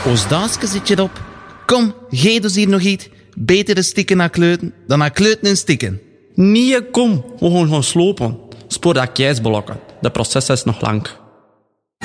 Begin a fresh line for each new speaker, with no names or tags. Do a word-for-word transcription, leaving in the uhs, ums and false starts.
Oostduitske zit je op. Kom, geef dus hier nog iets. Beter de stikken naar kleuten dan naar kleuten en stikken.
Nee, kom. We gaan gaan slopen. Spoor dat keisblokken. De proces is nog lang.